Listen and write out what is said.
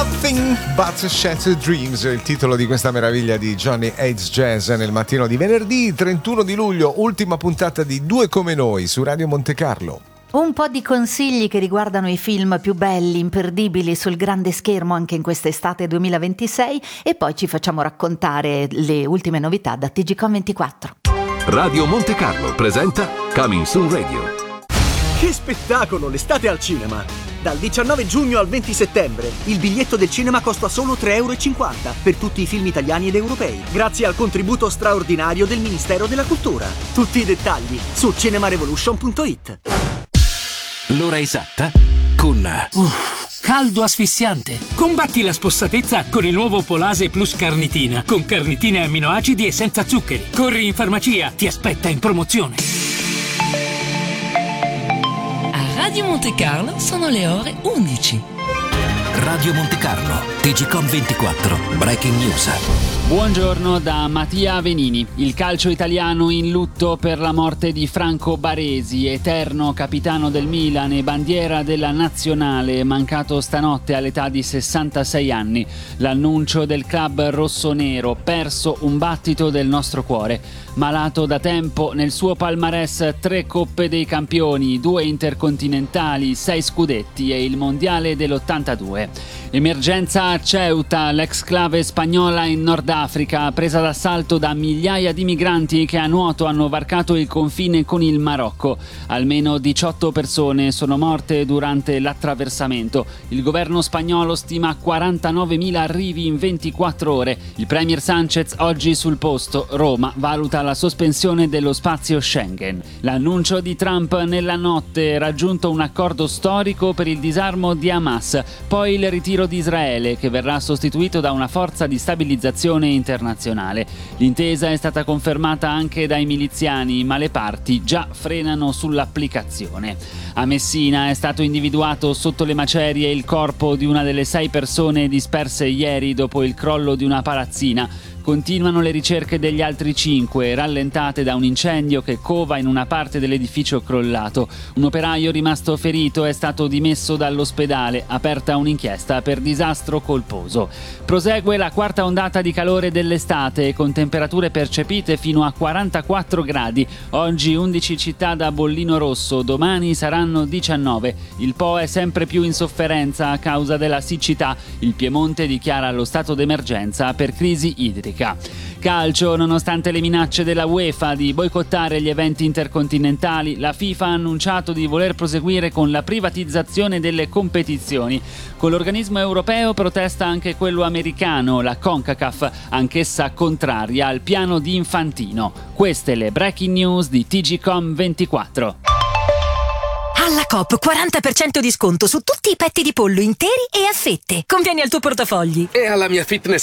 Nothing But Shattered Dreams, il titolo di questa meraviglia di Johnny Hates Jazz nel mattino di venerdì 31 di luglio, ultima puntata di Due come noi su Radio Monte Carlo. Un po' di consigli che riguardano i film più belli, imperdibili sul grande schermo anche in quest'estate 2026 e poi ci facciamo raccontare le ultime novità da TGCOM 24. Radio Monte Carlo presenta Coming Soon Radio. Che spettacolo, l'estate al cinema! Dal 19 giugno al 20 settembre il biglietto del cinema costa solo €3,50 per tutti i film italiani ed europei, grazie al contributo straordinario del Ministero della Cultura. Tutti i dettagli su cinemarevolution.it. L'ora esatta con caldo asfissiante. Combatti la spossatezza con il nuovo Polase Plus Carnitina, con carnitina e amminoacidi e senza zuccheri. Corri in farmacia, ti aspetta in promozione. Radio Monte Carlo sono le ore 11. Radio Monte Carlo, TGCOM 24, Breaking News. Buongiorno da Mattia Venini. Il calcio italiano in lutto per la morte di Franco Baresi, eterno capitano del Milan e bandiera della nazionale, mancato stanotte all'età di 66 anni. L'annuncio del club rossonero, perso un battito del nostro cuore. Malato da tempo, nel suo palmarès 3 Coppe dei Campioni, 2 intercontinentali, 6 scudetti e il mondiale dell'82. Emergenza a Ceuta, l'ex-clave spagnola in Nord Africa, presa d'assalto da migliaia di migranti che a nuoto hanno varcato il confine con il Marocco. Almeno 18 persone sono morte durante l'attraversamento. Il governo spagnolo stima 49.000 arrivi in 24 ore. Il premier Sánchez oggi sul posto. Roma valuta la sospensione dello spazio Schengen. L'annuncio di Trump nella notte: raggiunto un accordo storico per il disarmo di Hamas, poi il ritiro di Israele, che verrà sostituito da una forza di stabilizzazione internazionale. L'intesa è stata confermata anche dai miliziani, ma le parti già frenano sull'applicazione. A Messina è stato individuato sotto le macerie il corpo di una delle 6 persone disperse ieri dopo il crollo di una palazzina. Continuano le ricerche degli altri 5, rallentate da un incendio che cova in una parte dell'edificio crollato. Un operaio rimasto ferito è stato dimesso dall'ospedale, aperta un'inchiesta per disastro colposo. Prosegue la quarta ondata di calore dell'estate, con temperature percepite fino a 44 gradi. Oggi 11 città da bollino rosso, domani saranno 19. Il Po è sempre più in sofferenza a causa della siccità. Il Piemonte dichiara lo stato d'emergenza per crisi idrica. Calcio, nonostante le minacce della UEFA di boicottare gli eventi intercontinentali, la FIFA ha annunciato di voler proseguire con la privatizzazione delle competizioni. Con l'organismo europeo protesta anche quello americano, la CONCACAF, anch'essa contraria al piano di Infantino. Queste le breaking news di TGCOM 24. Alla Coop 40% di sconto su tutti i petti di pollo interi e a fette. Convieni al tuo portafogli. E alla mia fitness